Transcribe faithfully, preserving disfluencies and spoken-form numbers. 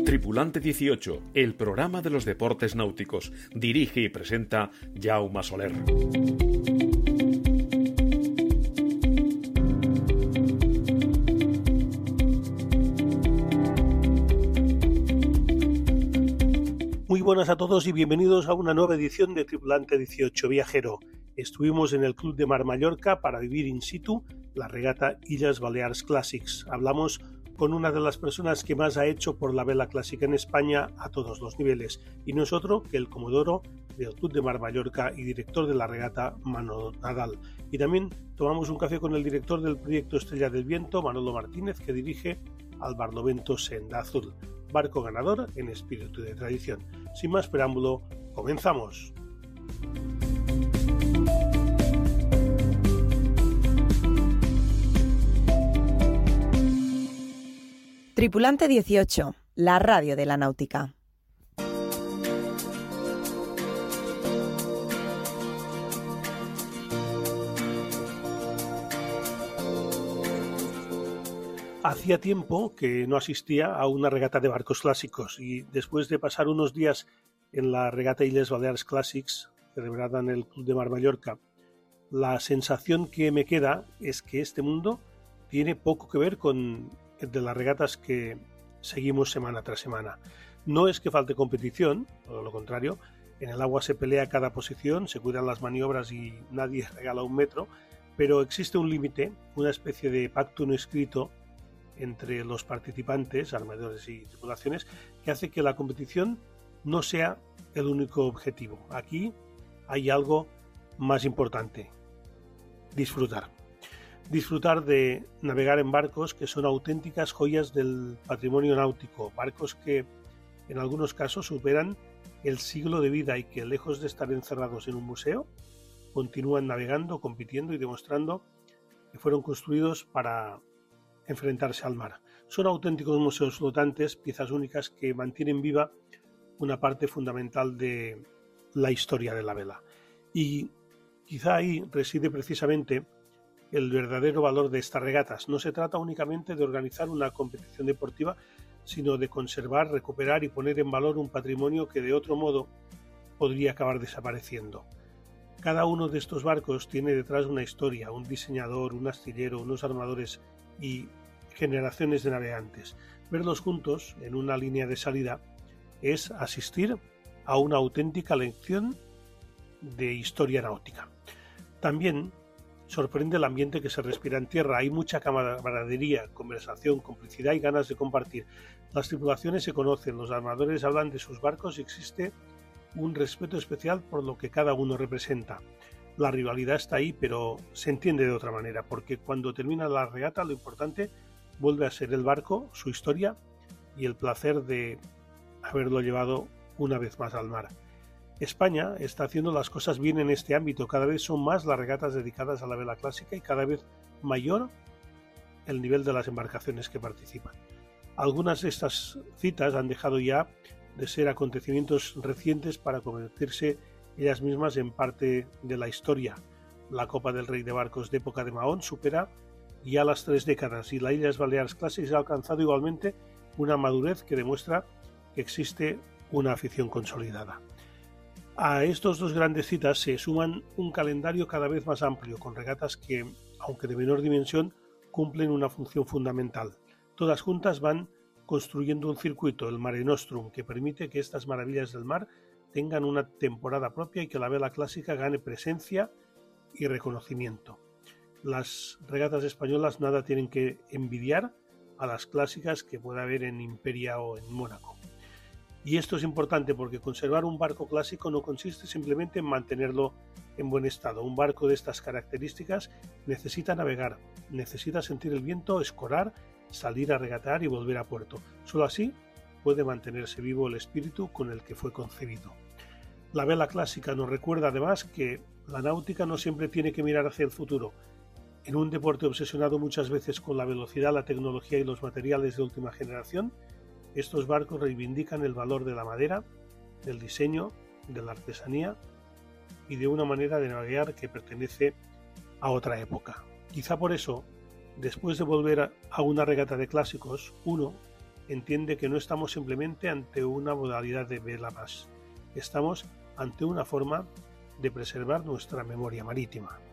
Tripulante dieciocho, el programa de los deportes náuticos. Dirige y presenta Jaume Soler. Muy buenas a todos y bienvenidos a una nueva edición de Tripulante dieciocho Viajero. Estuvimos en el Club de Mar Mallorca para vivir in situ la regata Illes Balears Classics. Hablamos con una de las personas que más ha hecho por la vela clásica en España a todos los niveles, y no es otro que el comodoro del Club de Mar Mallorca y director de la regata, Manolo Nadal. Y también tomamos un café con el director del proyecto Estrella del Viento, Manolo Martínez, que dirige al Barlovento Senda Azul, barco ganador en espíritu de tradición. Sin más preámbulo, comenzamos. Tripulante dieciocho, la radio de la náutica. Hacía tiempo que no asistía a una regata de barcos clásicos y después de pasar unos días en la regata Illes Balears Classics, celebrada en el Club de Mar Mallorca, la sensación que me queda es que este mundo tiene poco que ver con el de las regatas que seguimos semana tras semana. No es que falte competición, todo lo contrario, en el agua se pelea cada posición, se cuidan las maniobras y nadie regala un metro, pero existe un límite, una especie de pacto no escrito entre los participantes, armadores y tripulaciones, que hace que la competición no sea el único objetivo. Aquí hay algo más importante: disfrutar. Disfrutar de navegar en barcos que son auténticas joyas del patrimonio náutico, barcos que en algunos casos superan el siglo de vida y que, lejos de estar encerrados en un museo, continúan navegando, compitiendo y demostrando que fueron construidos para enfrentarse al mar. Son auténticos museos flotantes, piezas únicas que mantienen viva una parte fundamental de la historia de la vela. Y quizá ahí reside precisamente el verdadero valor de estas regatas. No se trata únicamente de organizar una competición deportiva, sino de conservar, recuperar y poner en valor un patrimonio que de otro modo podría acabar desapareciendo. Cada uno de estos barcos tiene detrás una historia, un diseñador, un astillero, unos armadores y generaciones de navegantes. Verlos juntos en una línea de salida es asistir a una auténtica lección de historia náutica. También sorprende el ambiente que se respira en tierra. Hay mucha camaradería, conversación, complicidad y ganas de compartir. Las tripulaciones se conocen, los armadores hablan de sus barcos y existe un respeto especial por lo que cada uno representa. La rivalidad está ahí, pero se entiende de otra manera, porque cuando termina la regata lo importante vuelve a ser el barco, su historia y el placer de haberlo llevado una vez más al mar. España está haciendo las cosas bien en este ámbito. Cada vez son más las regatas dedicadas a la vela clásica y cada vez mayor el nivel de las embarcaciones que participan. Algunas de estas citas han dejado ya de ser acontecimientos recientes para convertirse ellas mismas en parte de la historia. La Copa del Rey de Barcos de época de Mahón supera ya las tres décadas y la Illes Balears Classics ha alcanzado igualmente una madurez que demuestra que existe una afición consolidada. A estos dos grandes citas se suman un calendario cada vez más amplio, con regatas que, aunque de menor dimensión, cumplen una función fundamental. Todas juntas van construyendo un circuito, el Mare Nostrum, que permite que estas maravillas del mar tengan una temporada propia y que la vela clásica gane presencia y reconocimiento. Las regatas españolas nada tienen que envidiar a las clásicas que pueda haber en Imperia o en Mónaco. Y esto es importante porque conservar un barco clásico no consiste simplemente en mantenerlo en buen estado. Un barco de estas características necesita navegar, necesita sentir el viento, escorar, salir a regatear y volver a puerto. Solo así puede mantenerse vivo el espíritu con el que fue concebido. La vela clásica nos recuerda además que la náutica no siempre tiene que mirar hacia el futuro. En un deporte obsesionado muchas veces con la velocidad, la tecnología y los materiales de última generación, estos barcos reivindican el valor de la madera, del diseño, de la artesanía y de una manera de navegar que pertenece a otra época. Quizá por eso, después de volver a una regata de clásicos, uno entiende que no estamos simplemente ante una modalidad de vela más, estamos ante una forma de preservar nuestra memoria marítima.